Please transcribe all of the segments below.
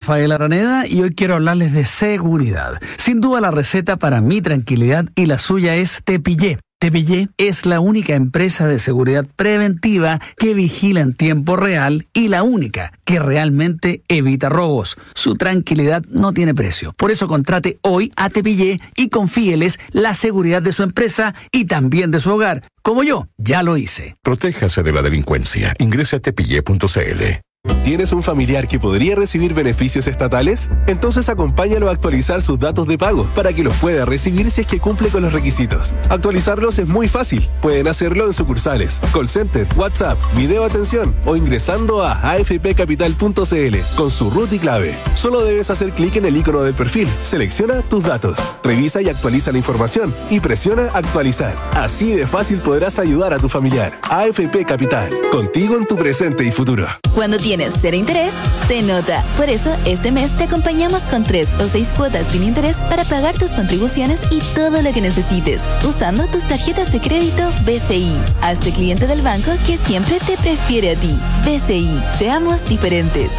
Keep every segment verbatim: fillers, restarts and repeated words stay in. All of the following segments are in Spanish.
Rafael Araneda y hoy quiero hablarles de seguridad. Sin duda la receta para mi tranquilidad y la suya es Tepillé. Tepillé es la única empresa de seguridad preventiva que vigila en tiempo real y la única que realmente evita robos. Su tranquilidad no tiene precio. Por eso contrate hoy a Tepillé y confíeles la seguridad de su empresa y también de su hogar. Como yo, ya lo hice. Protéjase de la delincuencia. Ingrese a tepillé punto c l. ¿Tienes un familiar que podría recibir beneficios estatales? Entonces acompáñalo a actualizar sus datos de pago para que los pueda recibir si es que cumple con los requisitos. Actualizarlos es muy fácil. Pueden hacerlo en sucursales, call center, WhatsApp, video atención o ingresando a a f p capital punto c l con su root y clave. Solo debes hacer clic en el icono del perfil, selecciona tus datos, revisa y actualiza la información y presiona actualizar. Así de fácil podrás ayudar a tu familiar. A F P Capital, contigo en tu presente y futuro. Cuando tienes cero interés, se nota. Por eso, este mes te acompañamos con tres o seis cuotas sin interés para pagar tus contribuciones y todo lo que necesites, usando tus tarjetas de crédito B C I. Hazte cliente del banco que siempre te prefiere a ti. B C I, seamos diferentes.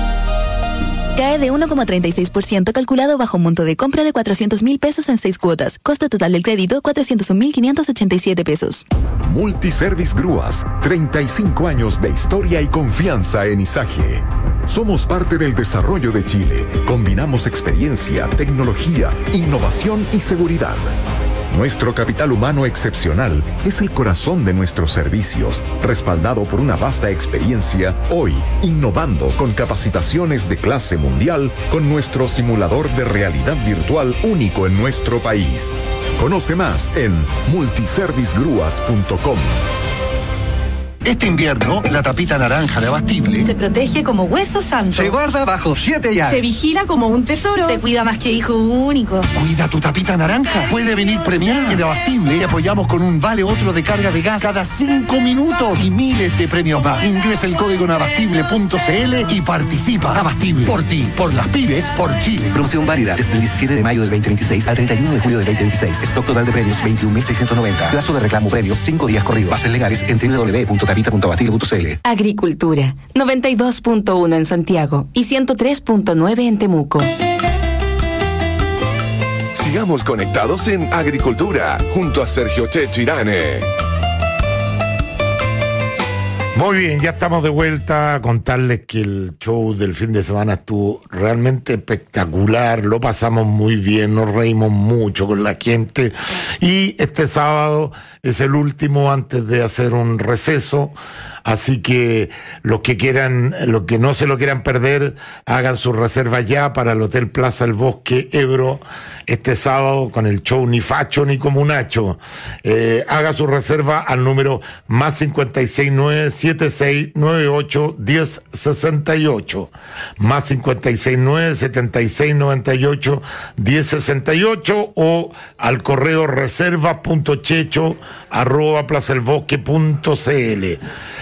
Cae de uno coma treinta y seis por ciento calculado bajo un monto de compra de cuatrocientos mil pesos en seis cuotas. Costo total del crédito, cuatrocientos un mil quinientos ochenta y siete pesos. Multiservice Grúas, treinta y cinco años de historia y confianza en Izaje. Somos parte del desarrollo de Chile. Combinamos experiencia, tecnología, innovación y seguridad. Nuestro capital humano excepcional es el corazón de nuestros servicios, respaldado por una vasta experiencia, hoy innovando con capacitaciones de clase mundial con nuestro simulador de realidad virtual único en nuestro país. Conoce más en multiservice grúas punto com. Este invierno, la tapita naranja de Abastible se protege como hueso santo. Se guarda bajo siete llaves. Se vigila como un tesoro. Se cuida más que hijo único. Cuida tu tapita naranja. Puede venir premiada. En Abastible te apoyamos con un vale otro de carga de gas cada cinco minutos y miles de premios más. Ingresa el código en abastible punto c l y participa. Abastible. Por ti, por las pymes, por Chile. Promoción válida desde el diecisiete de mayo del veinte veintiséis al treinta y uno de julio del veinte veintiséis. Stock total de premios veintiún mil seiscientos noventa. Plazo de reclamo premios cinco días corridos. Bases legales en doble u doble u doble u punto capita punto abastible punto c l. Agricultura, noventa y dos punto uno en Santiago y ciento tres punto nueve en Temuco. Sigamos conectados en Agricultura, junto a Sergio Checho Irane. Muy bien, ya estamos de vuelta a contarles que el show del fin de semana estuvo realmente espectacular, lo pasamos muy bien, nos reímos mucho con la gente y este sábado es el último antes de hacer un receso, así que los que quieran, los que no se lo quieran perder, hagan sus reservas ya para el Hotel Plaza El Bosque Ebro este sábado con el show Ni Facho ni Comunacho. Eh, haga su reserva al número más cincuenta y seis nueve siete seis nueve ocho uno cero seis ocho, más cincuenta y seis nueve setenta y seis noventa y ocho diez sesenta y ocho o al correo reservas punto checho arroba plazaelbosque punto c l.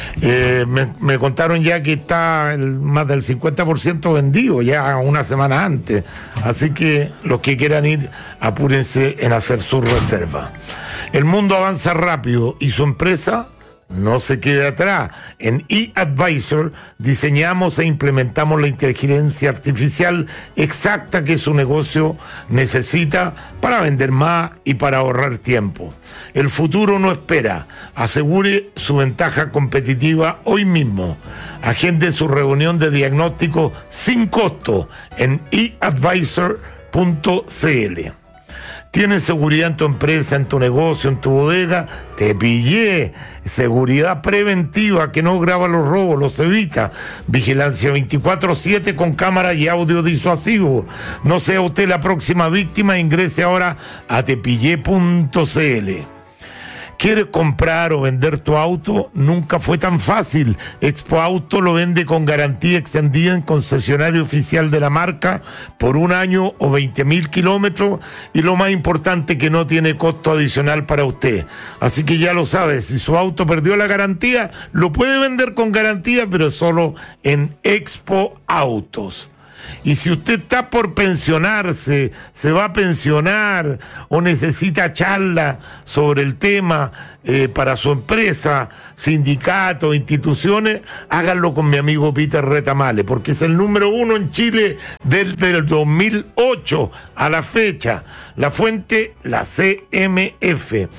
Eh, me, me contaron ya que está el, más del cincuenta por ciento vendido ya una semana antes, así que los que quieran ir, apúrense en hacer su reserva. El mundo avanza rápido y su empresa no se quede atrás. En eAdvisor diseñamos e implementamos la inteligencia artificial exacta que su negocio necesita para vender más y para ahorrar tiempo. El futuro no espera. Asegure su ventaja competitiva hoy mismo. Agende su reunión de diagnóstico sin costo en e advisor punto c l. ¿Tienes seguridad en tu empresa, en tu negocio, en tu bodega? Tepillé. Seguridad preventiva que no graba los robos, los evita. Vigilancia veinticuatro siete con cámara y audio disuasivo. No sea usted la próxima víctima. Ingrese ahora a tepillé punto c l. ¿Quieres comprar o vender tu auto? Nunca fue tan fácil. Expo Auto lo vende con garantía extendida en concesionario oficial de la marca por un año o veinte mil kilómetros y lo más importante que no tiene costo adicional para usted. Así que ya lo sabe, si su auto perdió la garantía, lo puede vender con garantía, pero solo en Expo Autos. Y si usted está por pensionarse, se va a pensionar o necesita charla sobre el tema eh, para su empresa, sindicato, instituciones, háganlo con mi amigo Peter Retamale, porque es el número uno en Chile desde el dos mil ocho a la fecha. La fuente, la C M F.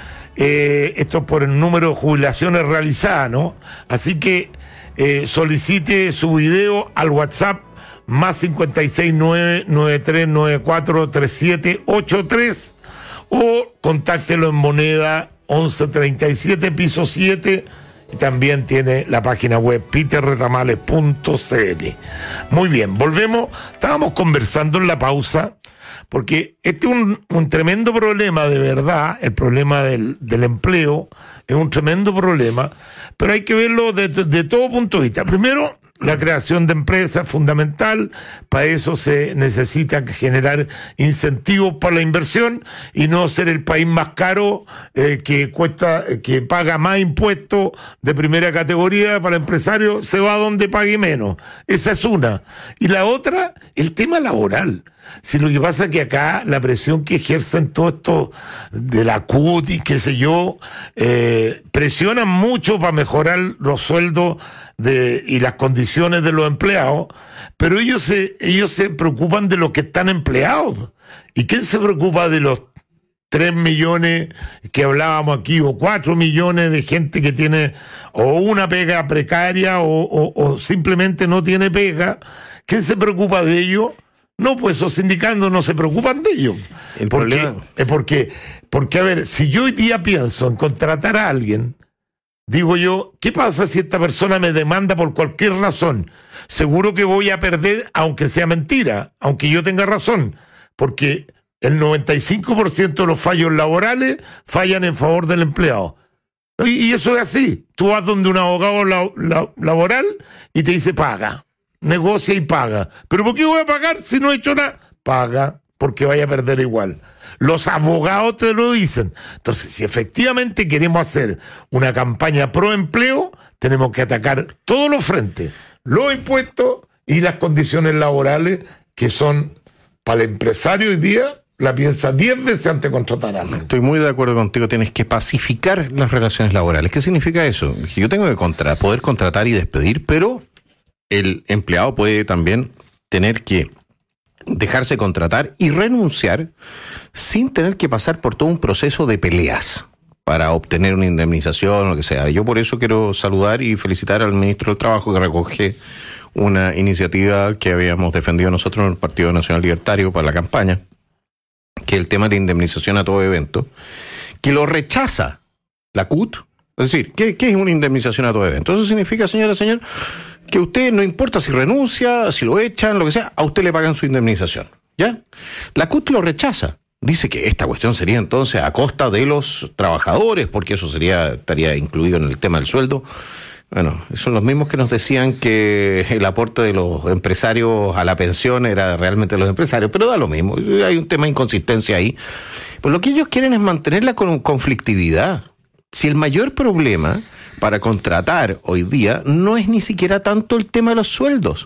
Eh, esto es por el número de jubilaciones realizadas, ¿no? Así que eh, solicite su video al WhatsApp más cincuenta y seis nueve nueve tres nueve cuatro tres siete ocho tres o contáctelo en Moneda once treinta y siete, piso siete, y también tiene la página web peter retamales punto c l. Muy bien, volvemos. Estábamos conversando en la pausa, porque este es un, un tremendo problema, de verdad, el problema del, del empleo es un tremendo problema, pero hay que verlo de, de todo punto de vista. Primero, la creación de empresas es fundamental, para eso se necesita generar incentivos para la inversión y no ser el país más caro eh, que cuesta, que paga más impuestos de primera categoría para el empresario, se va a donde pague menos. Esa es una. Y la otra, el tema laboral. Si lo que pasa es que acá la presión que ejercen todo esto de la C U T y qué sé yo, eh, presionan mucho para mejorar los sueldos de, y las condiciones de los empleados, pero ellos se, ellos se preocupan de los que están empleados. ¿Y quién se preocupa de los tres millones que hablábamos aquí, o cuatro millones de gente que tiene o una pega precaria o, o, o simplemente no tiene pega? ¿Quién se preocupa de ello? No, pues esos sindicatos no se preocupan de ello. El porque, problema... es porque, porque, a ver, si yo hoy día pienso en contratar a alguien, digo yo, ¿qué pasa si esta persona me demanda por cualquier razón? Seguro que voy a perder, aunque sea mentira, aunque yo tenga razón, porque el noventa y cinco por ciento de los fallos laborales fallan en favor del empleado. Y, y eso es así. Tú vas donde un abogado la, la, laboral y te dice paga. Negocia y paga. ¿Pero por qué voy a pagar si no he hecho nada? Paga, porque vaya a perder igual. Los abogados te lo dicen. Entonces, si efectivamente queremos hacer una campaña pro empleo, tenemos que atacar todos los frentes, los impuestos y las condiciones laborales, que son, para el empresario hoy día, la piensa diez veces antes de contratar a alguien. Estoy muy de acuerdo contigo, tienes que pacificar las relaciones laborales. ¿Qué significa eso? Yo tengo que contra, poder contratar y despedir, pero el empleado puede también tener que dejarse contratar y renunciar sin tener que pasar por todo un proceso de peleas para obtener una indemnización o lo que sea. Yo por eso quiero saludar y felicitar al ministro del Trabajo, que recoge una iniciativa que habíamos defendido nosotros en el Partido Nacional Libertario para la campaña, que es el tema de indemnización a todo evento, que lo rechaza la C U T. Es decir, ¿qué, qué es una indemnización a todo evento? Eso significa, señora, señor, que usted, no importa si renuncia, si lo echan, lo que sea, a usted le pagan su indemnización, ¿ya? La C U T lo rechaza. Dice que esta cuestión sería entonces a costa de los trabajadores, porque eso sería estaría incluido en el tema del sueldo. Bueno, son los mismos que nos decían que el aporte de los empresarios a la pensión era realmente de los empresarios, pero da lo mismo. Hay un tema de inconsistencia ahí. Pues lo que ellos quieren es mantener la conflictividad. Si el mayor problema para contratar hoy día no es ni siquiera tanto el tema de los sueldos,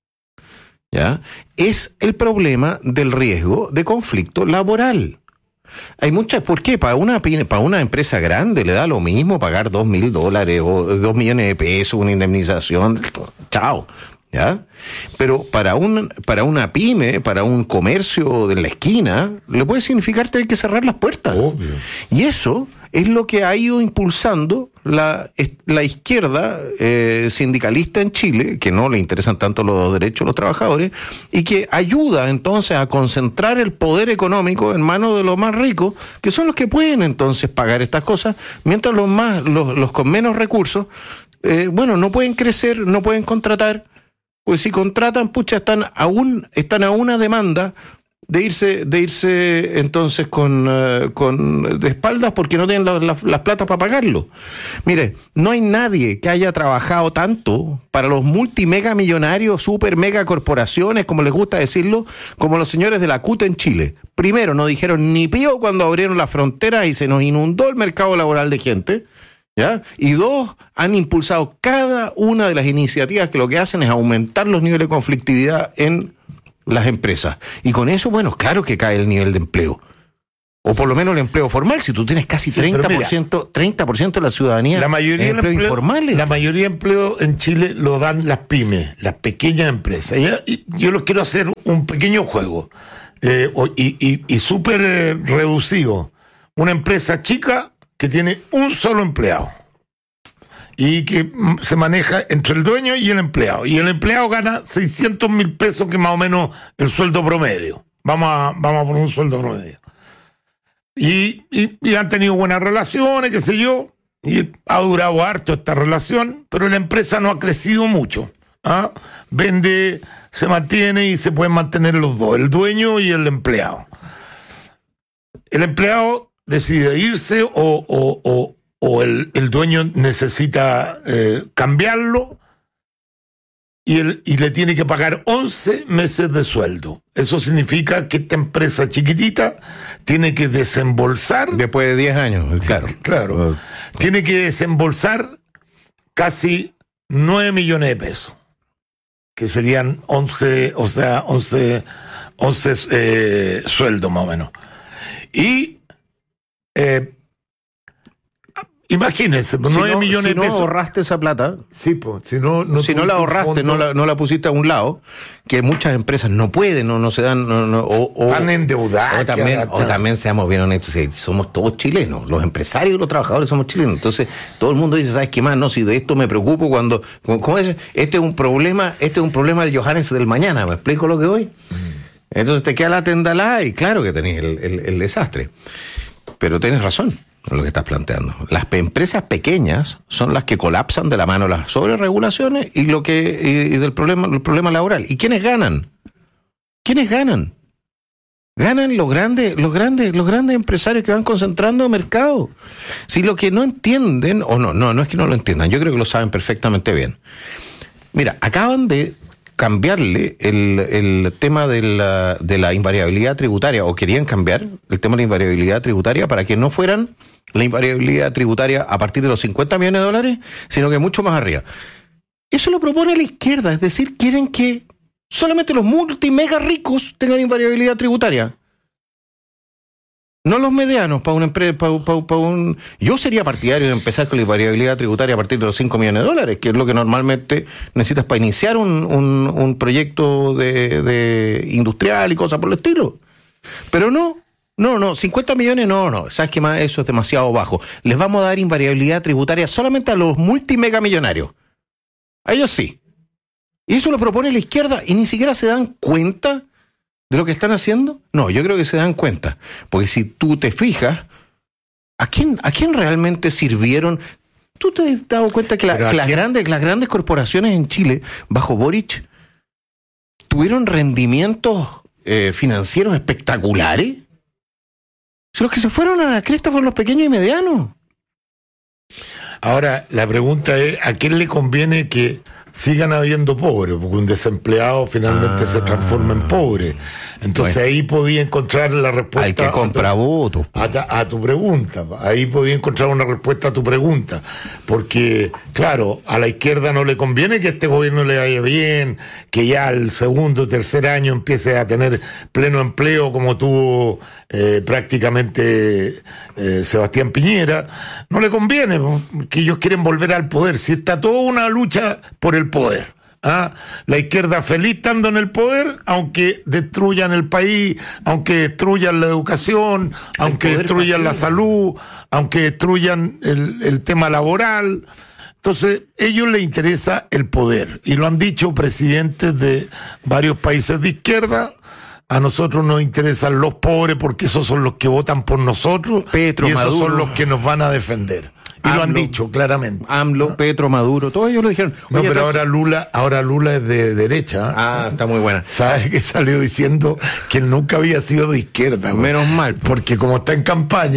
¿ya? Es el problema del riesgo de conflicto laboral. Hay muchas, ¿por qué? Para una, para una empresa grande le da lo mismo pagar dos mil dólares o dos millones de pesos, una indemnización, chao, ¿ya? Pero para un, para una pyme, para un comercio de la esquina, le puede significar tener que cerrar las puertas. Obvio. Y eso es lo que ha ido impulsando la, la izquierda eh, sindicalista en Chile, que no le interesan tanto los derechos de los trabajadores, y que ayuda entonces a concentrar el poder económico en manos de los más ricos, que son los que pueden entonces pagar estas cosas, mientras los más, los, los con menos recursos, eh, bueno, no pueden crecer, no pueden contratar, pues si contratan, pucha, están a, un, están a una demanda de irse de irse entonces con, uh, con de espaldas porque no tienen la, la, las platas para pagarlo. Mire, no hay nadie que haya trabajado tanto para los multimega millonarios, super mega corporaciones, como les gusta decirlo, como los señores de la C U T en Chile. Primero, no dijeron ni pío cuando abrieron las fronteras y se nos inundó el mercado laboral de gente. ¿Ya? Y dos, han impulsado cada una de las iniciativas que lo que hacen es aumentar los niveles de conflictividad en las empresas. Y con eso, bueno, claro que cae el nivel de empleo. O por lo menos el empleo formal, si tú tienes casi sí, treinta por ciento, mira, treinta por ciento de la ciudadanía la mayoría en empleo, empleo informales. La mayoría de empleo en Chile lo dan las pymes, las pequeñas empresas. Y yo les quiero hacer un pequeño juego, eh, y, y, y súper eh, reducido. Una empresa chica que tiene un solo empleado y que se maneja entre el dueño y el empleado. Y el empleado gana seiscientos mil pesos, que es más o menos el sueldo promedio. Vamos a, vamos a poner un sueldo promedio. Y, y, y han tenido buenas relaciones, qué sé yo, y ha durado harto esta relación, pero la empresa no ha crecido mucho. ¿Ah? Vende, se mantiene y se pueden mantener los dos, el dueño y el empleado. El empleado decide irse o, o, o, o el, el dueño necesita eh, cambiarlo y, el, y le tiene que pagar once meses de sueldo. Eso significa que esta empresa chiquitita tiene que desembolsar... Después de diez años, claro. Claro. Uh. Tiene que desembolsar casi nueve millones de pesos, que serían once, o sea, once, once eh, sueldos más o menos. Y... Eh, imagínense, pues, si nueve no, millones si de pesos. no ahorraste esa plata, sí, pues, si no, no, si no la ahorraste, no la, no la pusiste a un lado, que muchas empresas no pueden, no, no se dan, no, no, o, o, están endeudadas. O también, o también seamos bien honestos, somos todos chilenos, los empresarios y los trabajadores somos chilenos. Entonces, todo el mundo dice, ¿sabes qué más? No, si de esto me preocupo cuando, ¿cómo es? Este es un problema, este es un problema de Johannes del mañana, ¿me explico lo que voy? Mm. Entonces te queda la tendalada y claro que tenés el, el, el desastre. Pero tienes razón en lo que estás planteando. Las empresas pequeñas son las que colapsan de la mano las sobreregulaciones y lo que y, y del problema, el problema laboral. ¿Y quiénes ganan? ¿Quiénes ganan? Ganan los grandes, los grandes, los grandes empresarios que van concentrando mercado. Si lo que no entienden, o no, no, no es que no lo entiendan, yo creo que lo saben perfectamente bien. Mira, acaban de cambiarle el, el tema de la, de la invariabilidad tributaria, o querían cambiar el tema de la invariabilidad tributaria para que no fueran la invariabilidad tributaria a partir de los cincuenta millones de dólares, sino que mucho más arriba. Eso lo propone la izquierda, es decir, quieren que solamente los multimega ricos tengan invariabilidad tributaria. No los medianos, para una empresa, para, para, para un... Yo sería partidario de empezar con la invariabilidad tributaria a partir de los cinco millones de dólares, que es lo que normalmente necesitas para iniciar un, un, un proyecto de, de industrial y cosas por el estilo. Pero no, no, no, cincuenta millones no, no, ¿sabes qué más? Eso es demasiado bajo. Les vamos a dar invariabilidad tributaria solamente a los multimegamillonarios. A ellos sí. Y eso lo propone la izquierda y ni siquiera se dan cuenta de lo que están haciendo. No, yo creo que se dan cuenta, porque si tú te fijas, ¿a quién, a quién realmente sirvieron? ¿Tú te has dado cuenta que, la, que las grandes, las grandes corporaciones en Chile, bajo Boric, tuvieron rendimientos eh, financieros espectaculares? Si los que se fueron a la cresta fueron los pequeños y medianos. Ahora, la pregunta es, ¿a quién le conviene que sigan habiendo pobres? Porque un desempleado finalmente ah, se transforma en pobre. Entonces bueno, ahí podía encontrar la respuesta. Al que compra votos. A, a tu pregunta. Ahí podía encontrar una respuesta a tu pregunta. Porque, claro, a la izquierda no le conviene que este gobierno le vaya bien, que ya al segundo o tercer año empiece a tener pleno empleo como tuvo eh, prácticamente eh, Sebastián Piñera. No le conviene, porque ellos quieren volver al poder. Si está toda una lucha por el poder. ¿Ah? La izquierda feliz estando en el poder, aunque destruyan el país, aunque destruyan la educación, el aunque destruyan la salud, aunque destruyan el, el tema laboral. Entonces, a ellos les interesa el poder. Y lo han dicho presidentes de varios países de izquierda. A nosotros nos interesan los pobres porque esos son los que votan por nosotros. Petro, y esos Maduro. son los que nos van a defender. Y AMLO, lo han dicho claramente. AMLO, ¿no? Petro, Maduro, todos ellos lo dijeron. No, pero ahora Lula, ahora Lula es de derecha. Ah, está muy buena. ¿Sabes que salió diciendo que él nunca había sido de izquierda? Menos mal. Porque como está en campaña,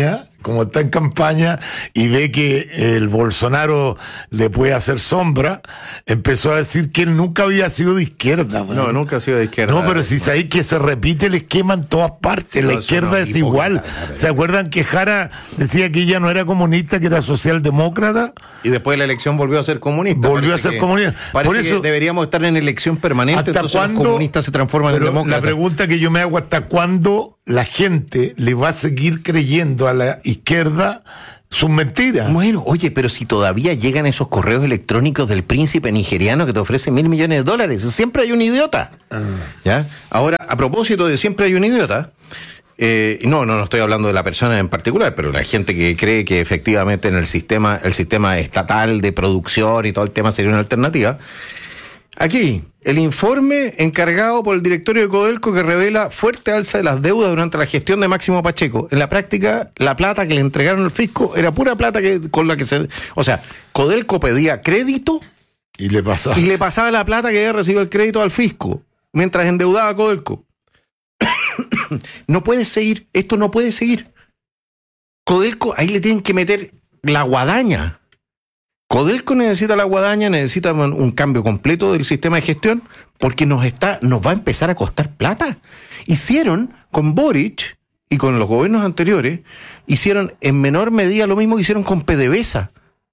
como está en campaña y ve que el Bolsonaro le puede hacer sombra, empezó a decir que él nunca había sido de izquierda. Man. No, nunca ha sido de izquierda. No, pero si sabéis que se repite el esquema en todas partes, no, la izquierda no, es igual. ¿Se acuerdan que Jara decía que ella no era comunista, que era socialdemócrata? Y después de la elección volvió a ser comunista. Volvió a ser que, comunista. Parece Por eso, que deberíamos estar en elección permanente, ¿hasta entonces cuándo, los comunistas se transforman en demócratas? La pregunta que yo me hago, ¿hasta cuándo la gente le va a seguir creyendo a la izquierda sus mentiras? Bueno, oye, pero si todavía llegan esos correos electrónicos del príncipe nigeriano que te ofrece mil millones de dólares, siempre hay un idiota. Ah. ¿Ya? Ahora, a propósito de siempre hay un idiota, eh, no, no, no estoy hablando de la persona en particular, pero la gente que cree que efectivamente en el sistema, el sistema estatal de producción y todo el tema sería una alternativa. Aquí, el informe encargado por el directorio de Codelco que revela fuerte alza de las deudas durante la gestión de Máximo Pacheco. En la práctica, la plata que le entregaron al fisco era pura plata que con la que se... O sea, Codelco pedía crédito y le pasaba, y le pasaba la plata que había recibido el crédito al fisco, mientras endeudaba a Codelco. No puede seguir, esto no puede seguir. Codelco, ahí le tienen que meter la guadaña. Codelco necesita la guadaña, necesita un cambio completo del sistema de gestión, porque nos está, nos va a empezar a costar plata. Hicieron con Boric y con los gobiernos anteriores, hicieron en menor medida lo mismo que hicieron con PDVSA.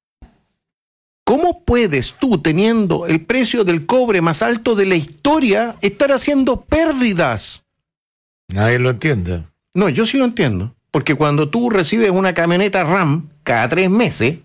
¿Cómo puedes tú, teniendo el precio del cobre más alto de la historia, estar haciendo pérdidas? Nadie lo entiende. No, yo sí lo entiendo, porque cuando tú recibes una camioneta RAM cada tres meses,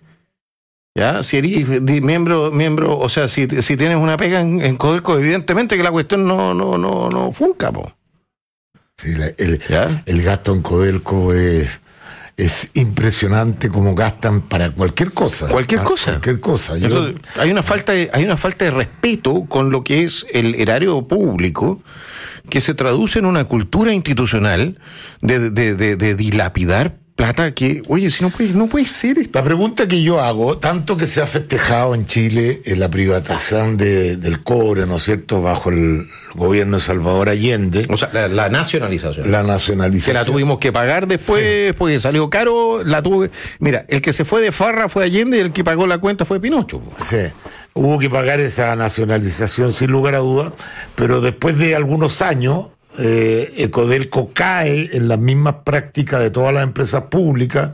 ya, si eres miembro, miembro, o sea, si, si tienes una pega en, en Codelco, evidentemente que la cuestión no, no, no, no funca, po. Sí, la, el, el gasto en Codelco es, es impresionante como gastan para cualquier cosa. Cualquier cosa. Cualquier cosa. Yo... Entonces, hay una falta de, hay una falta de respeto con lo que es el erario público, que se traduce en una cultura institucional de, de, de, de dilapidar plata que, oye, si no puede, no puede ser esto. La pregunta que yo hago, tanto que se ha festejado en Chile en la privatización de, del cobre, ¿no es cierto?, bajo el gobierno de Salvador Allende. O sea, la, la nacionalización. La nacionalización. Que la tuvimos que pagar después, sí. Porque salió caro, la tuve. Mira, el que se fue de farra fue Allende y el que pagó la cuenta fue Pinocho. Sí. Hubo que pagar esa nacionalización sin lugar a dudas, pero después de algunos años, Eh, Codelco cae en las mismas prácticas de todas las empresas públicas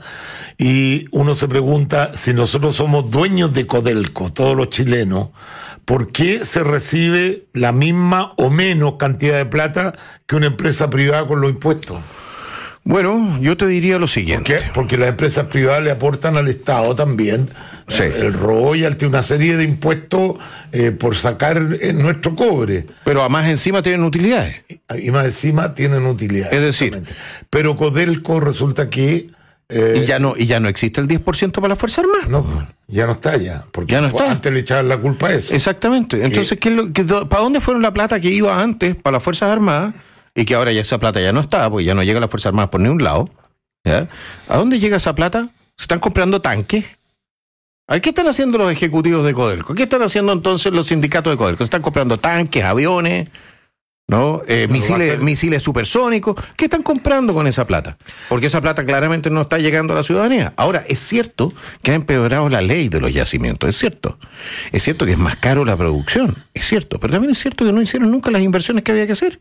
y uno se pregunta, si nosotros somos dueños de Codelco, todos los chilenos, ¿por qué se recibe la misma o menos cantidad de plata que una empresa privada con los impuestos? Bueno, yo te diría lo siguiente. ¿Por qué? Porque las empresas privadas le aportan al Estado también, sí, el royalty, una serie de impuestos eh, por sacar eh, nuestro cobre. Pero además encima tienen utilidades. Y más encima tienen utilidades. Es decir, pero Codelco resulta que... Eh, y ya no y ya no existe el diez por ciento para las Fuerzas Armadas. No, ya no está ya. Porque ya no está. Antes le echaban la culpa a eso. Exactamente. Entonces, eh, ¿qué es lo, qué, ¿para dónde fueron la plata que iba antes para las Fuerzas Armadas? Y que ahora ya esa plata ya no está, porque ya no llega a las Fuerzas Armadas por ningún lado. ¿Ya? ¿A dónde llega esa plata? ¿Se están comprando tanques? A ver, ¿qué están haciendo los ejecutivos de Codelco? ¿Qué están haciendo entonces los sindicatos de Codelco? ¿Se están comprando tanques, aviones, no eh, misiles, misiles supersónicos? ¿Qué están comprando con esa plata? Porque esa plata claramente no está llegando a la ciudadanía. Ahora, es cierto que ha empeorado la ley de los yacimientos, es cierto. Es cierto que es más caro la producción, es cierto. Pero también es cierto que no hicieron nunca las inversiones que había que hacer.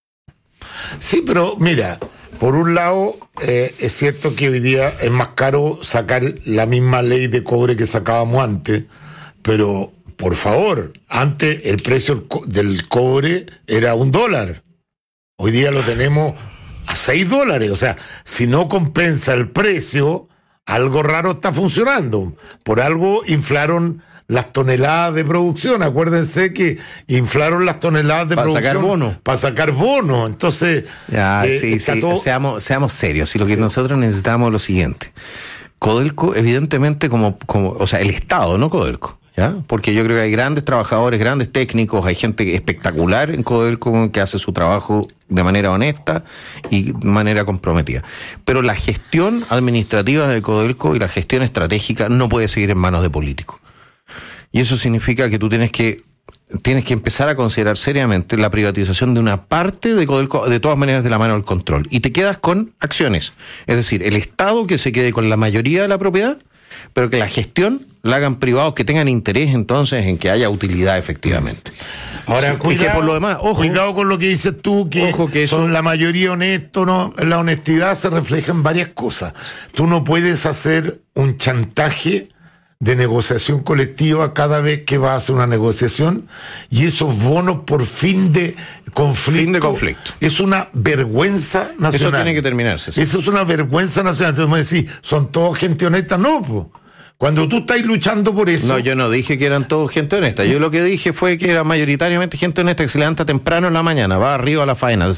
Sí, pero mira, por un lado, eh, es cierto que hoy día es más caro sacar la misma ley de cobre que sacábamos antes, pero, por favor, antes el precio del cobre era un dólar. Hoy día lo tenemos a seis dólares. O sea, si no compensa el precio, algo raro está funcionando. Por algo inflaron las toneladas de producción. Acuérdense que inflaron las toneladas de para producción. Para sacar bonos. Para sacar bonos. Entonces, ya, eh, sí, sí. Todo... Seamos, seamos serios. Y lo que sí. Nosotros necesitamos es lo siguiente. Codelco, evidentemente, como, como, o sea, el Estado, no Codelco, ¿ya? Porque yo creo que hay grandes trabajadores, grandes técnicos, hay gente espectacular en Codelco que hace su trabajo de manera honesta y de manera comprometida. Pero la gestión administrativa de Codelco y la gestión estratégica no puede seguir en manos de políticos. Y eso significa que tú tienes que tienes que empezar a considerar seriamente la privatización de una parte de, de todas maneras de la mano del control. Y te quedas con acciones. Es decir, el Estado que se quede con la mayoría de la propiedad, pero que la gestión la hagan privados que tengan interés entonces en que haya utilidad efectivamente. Ahora, sí, cuidado, que por lo demás, ojo, cuidado con lo que dices tú, que, ojo que eso, son la mayoría honesto, ¿no? La honestidad se refleja en varias cosas. Tú no puedes hacer un chantaje de negociación colectiva cada vez que vas a hacer una negociación, y esos bonos por fin de conflicto, fin de conflicto. Es una vergüenza nacional. Eso tiene que terminarse. Sí. Eso es una vergüenza nacional. Entonces me decís, ¿son todos gente honesta? No, pues. Cuando tú estás luchando por eso... No, yo no dije que eran todos gente honesta. Yo lo que dije fue que era mayoritariamente gente honesta que se levanta temprano en la mañana, va arriba a la faena,